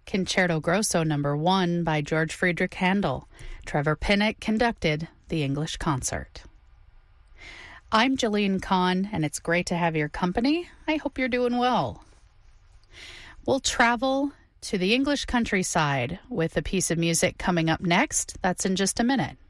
Concerto Grosso No. 1 by George Friedrich Handel. Trevor Pinnock conducted the English concert. I'm Jillian Kahn, and it's great to have your company. I hope you're doing well. We'll travel to the English countryside with a piece of music coming up next. That's in just a minute.